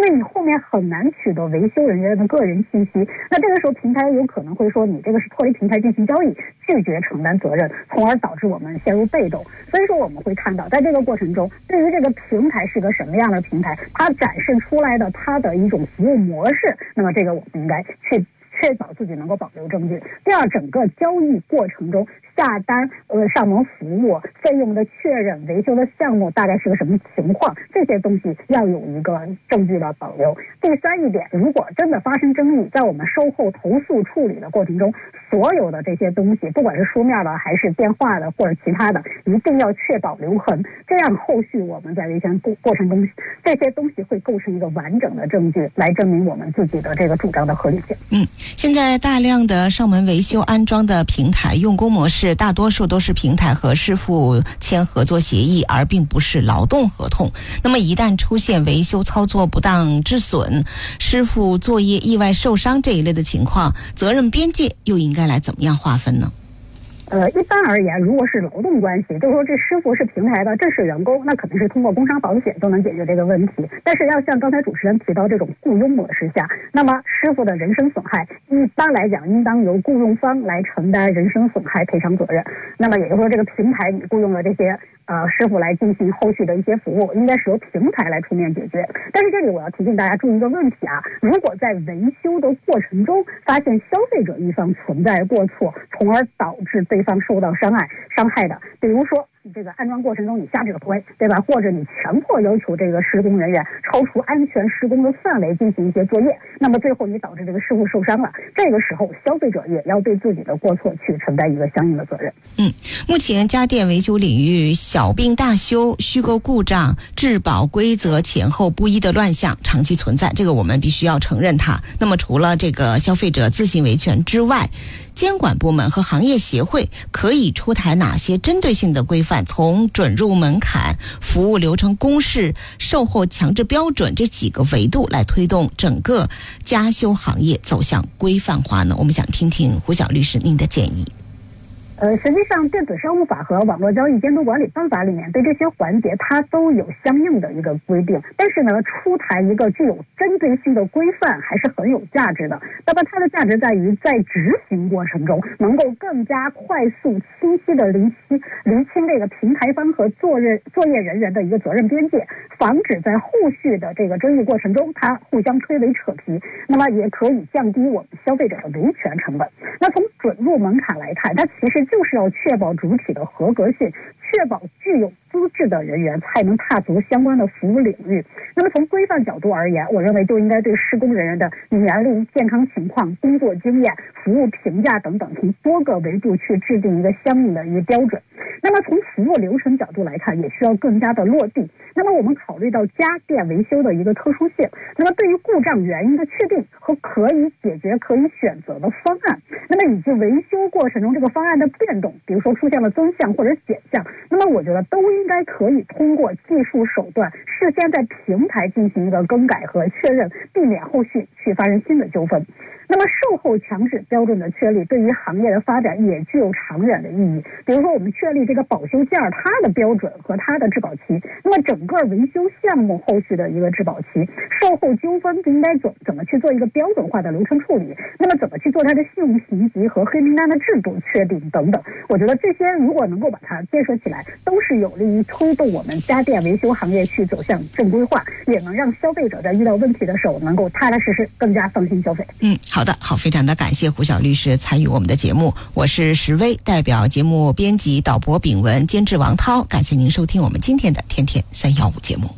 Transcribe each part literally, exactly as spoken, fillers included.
以你后面很难取得维修人员的个人信息。那这个时候平台有可能会说你这个是脱离平台进行交易，拒绝承担责任，从而导致我们陷入被动。所以说我们会看到在这个过程中，对于这个平台是个什么样的平台，它展示出来的它的一种服务模式，那么这个我们应该去确保自己能够保留证据。第二，整个交易过程中下单、呃上门服务、费用的确认、维修的项目大概是个什么情况，这些东西要有一个证据的保留。第三一点，如果真的发生争议，在我们售后投诉处理的过程中，所有的这些东西，不管是书面的还是电话的或者其他的，一定要确保留痕，这样后续我们在维权过过程中，这些东西会构成一个完整的证据，来证明我们自己的这个主张的合理性。 嗯，现在大量的上门维修安装的平台用工模式，大多数都是平台和师傅签合作协议，而并不是劳动合同。那么一旦出现维修操作不当致损、师傅作业意外受伤这一类的情况，责任边界又应该来怎么样划分呢？ 呃，一般而言，如果是劳动关系，就是说这师傅是平台的正式员工，那肯定是通过工伤保险就能解决这个问题。但是要像刚才主持人提到这种雇佣模式下，那么师傅的人身损害，一般来讲应当由雇佣方来承担人身损害赔偿责任。那么也就是说，这个平台你雇佣了这些呃师傅来进行后续的一些服务，应该是由平台来出面解决。但是这里我要提醒大家注意一个问题啊，如果在维修的过程中发现消费者一方存在过错，从而导致对方受到伤害伤害的，比如说这个安装过程中你瞎指挥，对吧？或者你强迫要求这个施工人员超出安全施工的范围进行一些作业，那么最后你导致这个师傅受伤了，这个时候消费者也要对自己的过错去承担一个相应的责任。 嗯，目前家电维修领域小病大修、虚构故障、质保规则前后不一的乱象长期存在，这个我们必须要承认它。那么除了这个消费者自行维权之外，监管部门和行业协会可以出台哪些针对性的规范，从准入门槛、服务流程公示、售后强制标准这几个维度来推动整个家修行业走向规范化呢？我们想听听胡晓律师您的建议。 呃，实际上电子商务法和网络交易监督管理办法里面对这些环节它都有相应的一个规定，但是呢，出台一个具有针对性的规范还是很有价值的。那么它的价值在于在执行过程中能够更加快速清晰的厘清厘清这个平台方和作业作业人员的一个责任边界，防止在后续的这个争议过程中它互相推诿扯皮，那么也可以降低我们消费者的维权成本。那从准入门槛来看，它其实就是要确保主体的合格性，确保具有资质的人员才能踏足相关的服务领域。那么从规范角度而言，我认为就应该对施工人员的年龄、健康情况、工作经验、服务评价等等，从多个维度去制定一个相应的一个标准。那么从服务流程角度来看，也需要更加的落地。那么我们考虑到家电维修的一个特殊性，那么对于故障原因的确定和可以解决、可以选择的方案，那么以及维修过程中这个方案的变动，比如说出现了增项或者减项，那么我觉得都应该可以通过技术手段事先在平台进行一个更改和确认，避免后续去发生新的纠纷。那么售后强制标准的确立对于行业的发展也具有长远的意义。比如说我们确立这个保修件它的标准和它的质保期，那么整个维修项目后续的一个质保期，售后纠纷应该怎怎么去做一个标准化的流程处理，那么怎么去做它的信用评级和黑名单的制度确定等等。我觉得这些如果能够把它建设起来，都是有利于推动我们家电维修行业去走向正规化，也能让消费者在遇到问题的时候能够踏踏实实更加放心消费。 嗯，好的，好，非常的感谢胡晓律师参与我们的节目，我是石薇，代表节目编辑导播秉文，监制王涛，感谢您收听我们今天的天天三一五节目。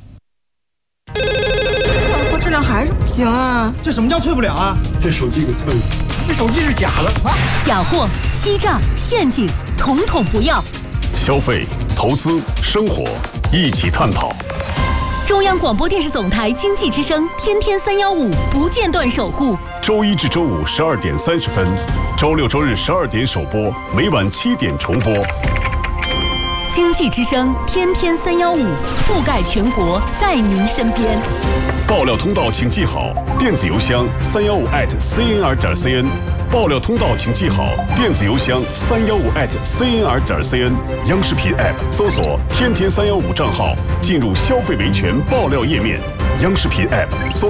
我质量还是不行啊！ 这什么叫退不了啊？这手机给退了，这手机是假的啊！ 假货、欺诈、陷阱，统统不要。 消费、投资、生活，一起探讨。 中央广播电视总台经济之声天天三一五不间断守护， 周一至周五十二点三十分，周六周日十二点首播，每晚七点重播。 经济之声天天三一五，覆盖全国，在您身边。 爆料通道请记好，电子邮箱三幺五 at cnr 点 cn。爆料通道请记好，电子邮箱三幺五 at cnr 点 cn。央视频 App 搜索“天天三幺五”账号，进入消费维权爆料页面。央视频 App 搜。